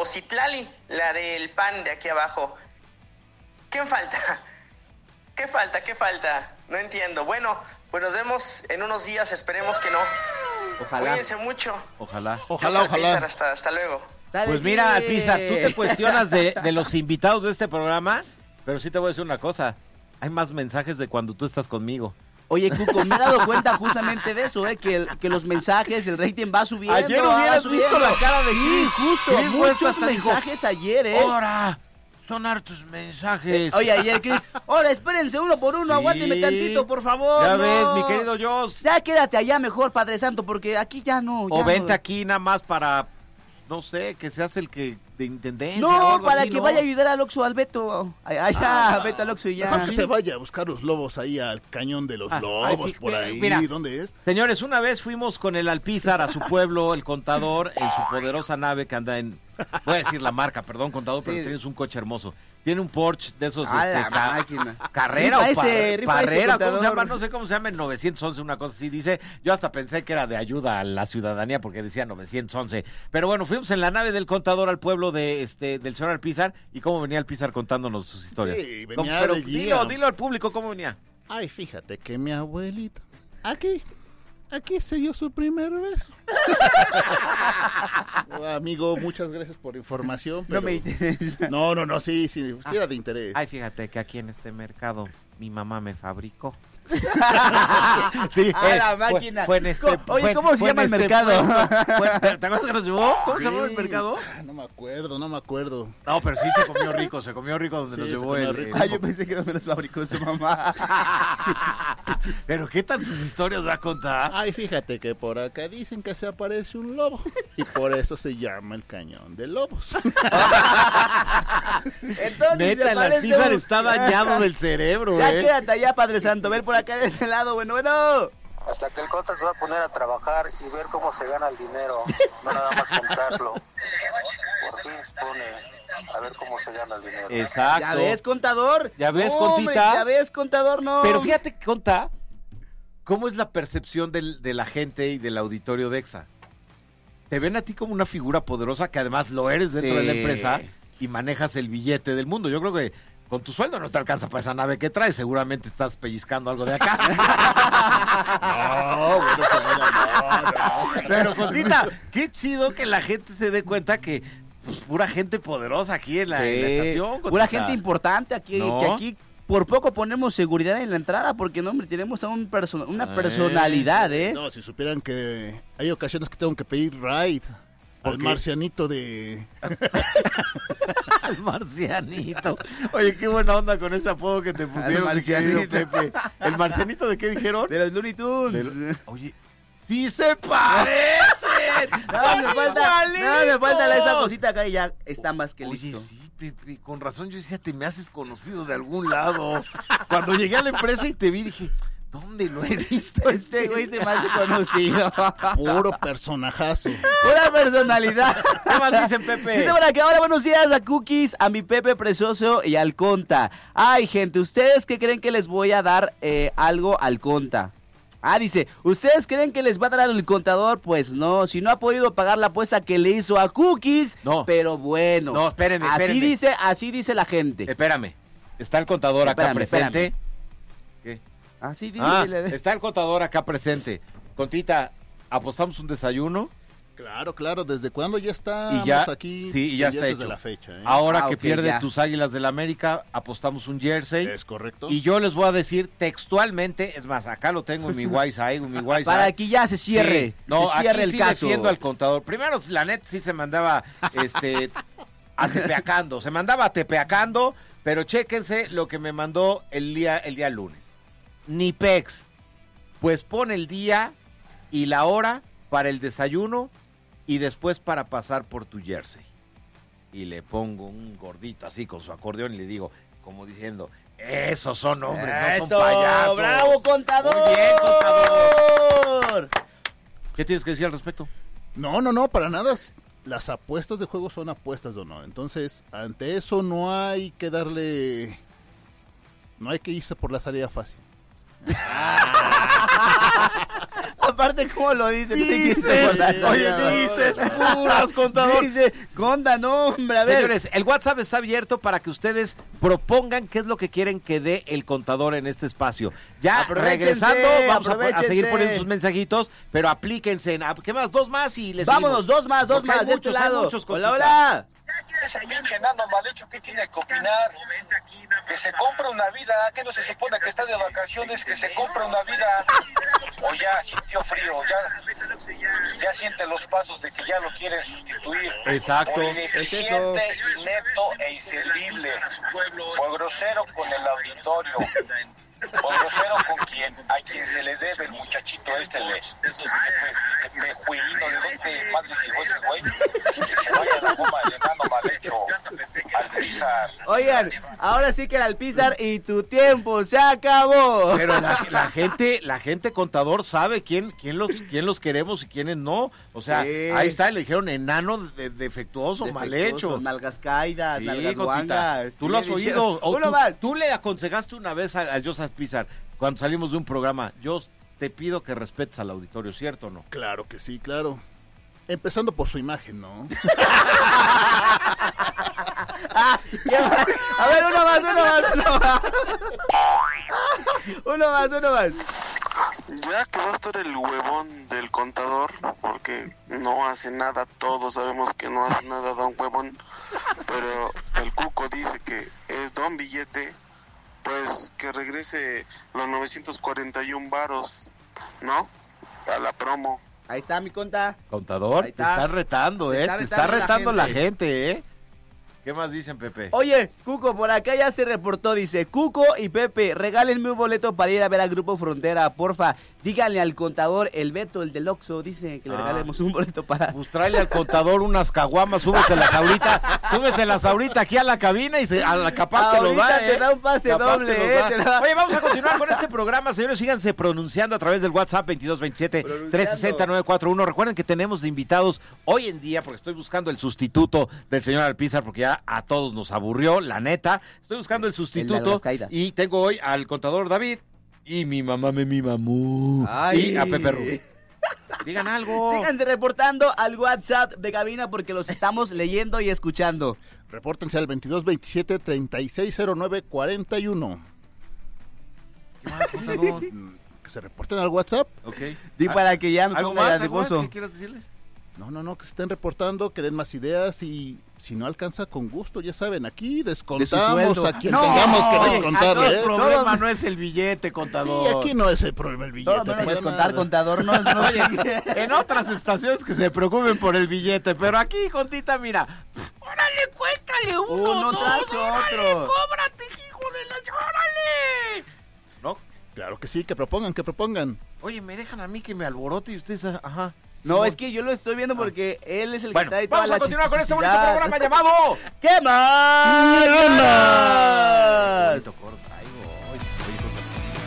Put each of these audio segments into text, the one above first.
Citlali, la del PAN de aquí abajo. ¿Qué falta? ¿Qué falta? No entiendo. Bueno, pues nos vemos en unos días, esperemos que no. Ojalá. Cuídense mucho. Ojalá. Pizar, hasta luego. Pues mira, Pizar, tú te cuestionas de los invitados de este programa, pero sí te voy a decir una cosa. Hay más mensajes de cuando tú estás conmigo. Oye, Cuco, me he dado cuenta justamente de eso, que los mensajes, el rating va subiendo. Ayer hubieras visto la cara de Chris. Justo, Chris muchos hasta mensajes dijo, ayer, ¡Ahora! Son hartos mensajes. Oye, ayer, Chris, ahora espérense uno por uno, Sí. aguántenme tantito, por favor. Ya no. ves, mi querido Joss. Ya quédate allá mejor, Padre Santo, porque aquí ya no. O ya vente no. aquí nada más para, no sé, que seas el que de intendencia o No, algo para así, que ¿no? vaya a ayudar al Oxxo, al Beto. Allá, Beto al Oxxo y ya. Mejor que se vaya a buscar los lobos ahí al cañón de los lobos, por ahí. mira, ¿Dónde es? Señores, una vez fuimos con el Alpizar a su pueblo, el Contador, en su poderosa nave que anda en... Voy a decir la marca, perdón, Contador, pero tienes un coche hermoso. Tiene un Porsche de esos, máquina. Carrera Rifa o ese Parrera, ¿cómo se Contador. llama? No sé cómo se llama, el 911, una cosa así. Dice, yo hasta pensé que era de ayuda a la ciudadanía porque decía 911. Pero bueno, fuimos en la nave del Contador al pueblo de del señor Alpizar. ¿Y cómo venía Alpizar contándonos sus historias? Sí, venía Pero de guía. dilo al público cómo venía. Ay, fíjate que mi abuelita, aquí se dio su primer beso. Amigo, muchas gracias por la información. Pero... No me interesa. No, sí era de interés. Ay, fíjate que aquí en este mercado mi mamá me fabricó. Sí, la máquina. Fue en este. Oye, ¿cómo se llama el mercado? ¿Te acuerdas que nos llevó? ¿Cómo se llama el mercado? No me acuerdo. No, pero sí se comió rico donde Sí, nos se llevó comió el. rico. Ay, yo pensé que donde los fabricó su mamá. Pero ¿qué tal sus historias va a contar? Ay, fíjate que por acá dicen que se aparece un lobo y por eso se llama el cañón de lobos. Entonces, Neta, el Alpizar está dañado del cerebro, Ya quédate allá, Padre Santo. Ven por acá de este lado, bueno. Hasta que el Cota se va a poner a trabajar y ver cómo se gana el dinero, no nada más contarlo. Por fin se pone a ver cómo se gana el dinero. Exacto. ¿Ya ves, Contador? ¿Ya ves, Hombre, Contita? ¿Ya ves, Contador? No. Pero fíjate, Conta, ¿cómo es la percepción de la gente y del auditorio de EXA? Te ven a ti como una figura poderosa que además lo eres dentro de la empresa y manejas el billete del mundo. Yo creo que con tu sueldo no te alcanza para esa nave que traes. Seguramente estás pellizcando algo de acá. No. Pero, Contita, qué chido que la gente se dé cuenta que pues, pura gente poderosa aquí en la estación. Contita. Pura gente importante aquí, ¿No? que aquí por poco ponemos seguridad en la entrada porque, no, hombre, tenemos a una personalidad, ¿eh? No, si supieran que hay ocasiones que tengo que pedir ride al marcianito de... Al marcianito. Oye, qué buena onda con ese apodo que te pusieron, mi querido Pepe. ¿El marcianito de qué dijeron? De los Looney Tunes. Oye, ¡sí se parecen! No, me falta esa cosita acá y ya está más que listo. Oye, sí, Pepe, con razón yo decía, te me haces conocido de algún lado. Cuando llegué a la empresa y te vi, dije, ¿dónde lo he visto? Este güey se me hace conocido. Puro personajazo. Pura personalidad. ¿Qué más dicen, Pepe? Dice por acá, ahora buenos días a Cookies, a mi Pepe Precioso y al Conta. Ay, gente, ¿ustedes qué creen que les voy a dar algo al Conta? Dice, ¿ustedes creen que les va a dar al Contador? Pues no, si no ha podido pagar la apuesta que le hizo a Cookies, No. pero bueno. No, espérenme. Así dice la gente. Espérame, está el contador acá presente. ¿Qué? Así dice. Está el contador acá presente. Contita, ¿apostamos un desayuno? Claro, ¿desde cuándo ya estamos aquí? Sí, y ya está desde hecho. la fecha, ¿eh? Ahora que ok, pierde ya. tus Águilas del América, apostamos un jersey. Es correcto. Y yo les voy a decir textualmente, es más, acá lo tengo en mi Wi-Fi, Para que ya se cierre. Sí. No, se cierre aquí el sí caso. defiendo al contador. Primero, la neta sí se mandaba atepeacando. Se mandaba atepeacando, pero chéquense lo que me mandó el día lunes. Nipex, pues pone el día y la hora para el desayuno y después para pasar por tu jersey. Y le pongo un gordito así con su acordeón y le digo, como diciendo, esos son hombres, no son payasos. ¡Bravo, Contador! Muy bien, Contador. ¿Qué tienes que decir al respecto? No, para nada. Las apuestas de juego son apuestas de honor. Entonces, ante eso no hay que darle... No hay que irse por la salida fácil. Aparte, ¿cómo lo dice? Dices puras, contador. Dice, conta, no, hombre, a ver. Señores, el WhatsApp está abierto para que ustedes propongan qué es lo que quieren que dé el contador en este espacio. Ya Aprovechense, regresando, vamos a aprovechense. seguir poniendo sus mensajitos, pero aplíquense. ¿Qué más? Dos más y les Vámonos, seguimos. dos más, Porque hay de este muchos, hay lado. muchos, Hola, Contita. hola. Ese pinche enano mal hecho, ¿qué tiene que opinar? Que se compra una vida, que no se supone que está de vacaciones, que se compra una vida. O ya sintió frío, ya siente los pasos de que ya lo quieren sustituir. Exacto, Por es ineficiente, inepto e inservible. Por grosero con el auditorio. Por grosero con a quien se le debe el muchachito este de jueguino, ¿de dónde madre llegó ese güey? Que se vaya a la goma del enano mal hecho, Alpizar. Oigan, ahora sí que el Alpizar y tu tiempo se acabó. Pero la gente contador sabe quién los queremos y quiénes no. O sea, Sí. ahí está, le dijeron enano defectuoso, mal hecho. Nalgas caídas, Sí, nalgas Contita, guangas. tú Sí, lo has le oído. dijeron. O Uno más. tú le aconsejaste una vez a Joseph Pizar cuando salimos de un programa. Yo te pido que respetes al auditorio, ¿cierto o no? Claro que sí, claro. Empezando por su imagen, ¿no? A ver, uno más. Ya que va a estar el huevón del contador, porque no hace nada, todos sabemos que no hace nada don huevón, pero el Cuco dice que es don billete, pues que regrese los 941 varos, ¿no? A la promo. Ahí está mi conta. Contador, Ahí te está. están retando, Te está te está retando retando la la gente, ¿Qué más dicen, Pepe? Oye, Cuco, por acá ya se reportó, dice, Cuco y Pepe, regálenme un boleto para ir a ver a Grupo Frontera, porfa. Díganle al contador, el Beto, el del Oxxo, dice que le regalemos un boleto para... Pues tráele al contador unas caguamas, súbeselas ahorita aquí a la cabina y capaz te lo da, Ahorita te da un pase Capaz doble, te los da. te da. Oye, vamos a continuar con este programa, señores, síganse pronunciando a través del WhatsApp 2227-360-941. Recuerden que tenemos de invitados hoy en día, porque estoy buscando el sustituto del señor Alpizar, porque ya a todos nos aburrió, la neta. Estoy buscando el sustituto las caídas. y tengo hoy al contador David y mi mamá me mamú y a Pepe Rubio. Digan algo. Síganse reportando al WhatsApp de cabina porque los estamos leyendo y escuchando. Repórtense al 2227-360941. ¿Qué más, contador? Que se reporten al WhatsApp. Ok. Di para que ya me ¿Algo ponga más? de ¿Algo más pozo. que quieras decirles? No, que se estén reportando, que den más ideas y si no alcanza con gusto, ya saben, aquí descontamos sueldo. a quien No, tengamos que oye, descontarle. El ¿eh? problema no es el billete, contador. Sí, aquí no es el problema el billete. Todo no lo para puedes nada. contar, contador. No, Oye, en otras estaciones que se preocupen por el billete, pero aquí, Contita, mira, órale, cuéntale Uno tras otro. Cóbrate, hijo de la... ¡Órale! ¿No? Claro que sí, que propongan. Oye, me dejan a mí que me alborote y ustedes, ajá. No, es que yo lo estoy viendo porque él es el que Bueno, trae toda vamos la a continuar con este bonito chisticidad. programa llamado... ¿Qué más? Bonito corto traigo hoy. Oye, Contador.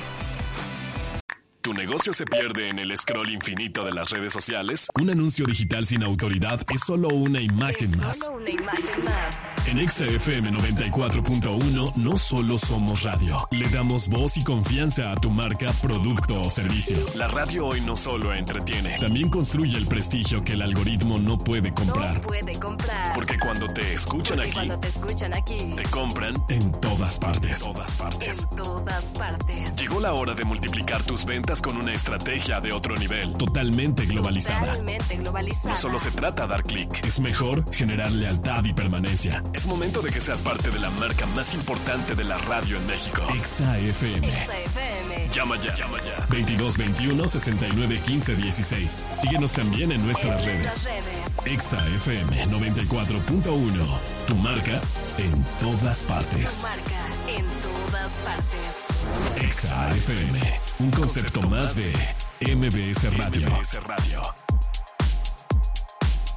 ¿Tu negocio se pierde en el scroll infinito de las redes sociales? Un anuncio digital sin autoridad es solo una imagen más. Solo una imagen más. En XFM 94.1 no solo somos radio, le damos voz y confianza a tu marca, producto o servicio. La radio hoy no solo entretiene, también construye el prestigio que el algoritmo no puede comprar. No puede comprar. Porque cuando te escuchan Porque aquí, cuando te escuchan aquí, te compran en todas partes. Todas partes. en todas partes. Llegó la hora de multiplicar tus ventas con una estrategia de otro nivel, totalmente globalizada. Totalmente globalizada. No solo se trata de dar clic, es mejor generar lealtad y permanencia. Es momento de que seas parte de la marca más importante de la radio en México. Exa FM. Exa FM. Llama ya. 2221 69 15 16. Síguenos también en nuestras redes. Exa FM 94.1. Tu marca en todas partes. Tu marca en todas partes. Exa FM. Un concepto más de MBS Radio.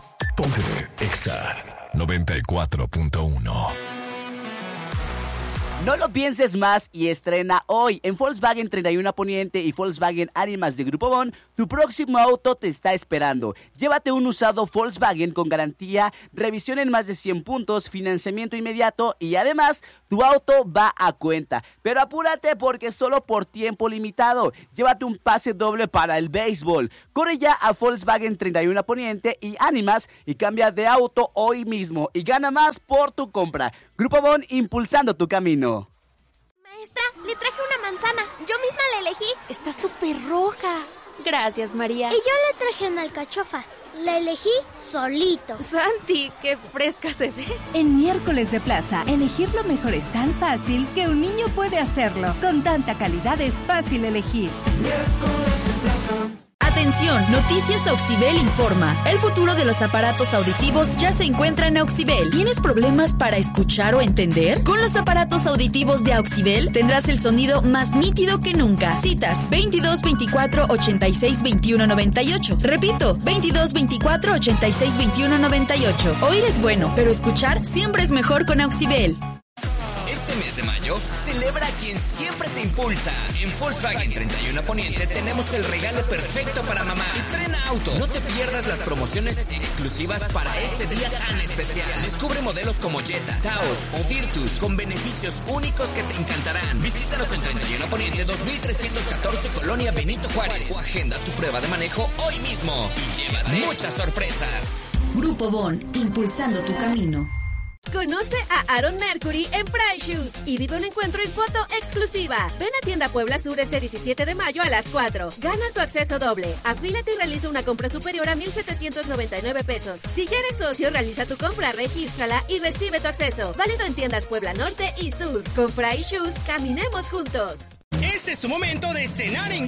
Ponte Exa 94.1. No lo pienses más y estrena hoy. En Volkswagen 31 Poniente y Volkswagen Animas de Grupo Bon, tu próximo auto te está esperando. Llévate un usado Volkswagen con garantía, revisión en más de 100 puntos, financiamiento inmediato y además tu auto va a cuenta. Pero apúrate porque solo por tiempo limitado. Llévate un pase doble para el béisbol. Corre ya a Volkswagen 31 Poniente y Animas y cambia de auto hoy mismo y gana más por tu compra. Grupo Bon, impulsando tu camino. Maestra, le traje una manzana. Yo misma la elegí. Está súper roja. Gracias, María. Y yo le traje una alcachofa. La elegí solito. Santi, qué fresca se ve. En Miércoles de Plaza, elegir lo mejor es tan fácil que un niño puede hacerlo. Con tanta calidad es fácil elegir. Miércoles de Plaza. Atención, Noticias Auxibel informa. El futuro de los aparatos auditivos ya se encuentra en Auxibel. ¿Tienes problemas para escuchar o entender? Con los aparatos auditivos de Auxibel tendrás el sonido más nítido que nunca. Citas 22 24 86 21 98. Repito, 22 24 86 21 98. Oír es bueno, pero escuchar siempre es mejor con Auxibel. Este mes de mayo, celebra a quien siempre te impulsa. En Volkswagen 31 Poniente tenemos el regalo perfecto para mamá. Estrena auto. No te pierdas las promociones exclusivas para este día tan especial. Descubre modelos como Jetta, Taos o Virtus con beneficios únicos que te encantarán. Visítanos en 31 Poniente 2314 Colonia Benito Juárez o agenda tu prueba de manejo hoy mismo y llévate muchas sorpresas. Grupo Bon, impulsando tu camino. Conoce a Aaron Mercury en Price Shoes y vive un encuentro en foto exclusiva. Ven a Tienda Puebla Sur este 17 de mayo a las 4. Gana tu acceso doble. Afílate y realiza una compra superior a 1,799 pesos. Si ya eres socio, realiza tu compra, regístrala y recibe tu acceso. Válido en tiendas Puebla Norte y Sur. Con Price Shoes, caminemos juntos. Este es tu momento de estrenar en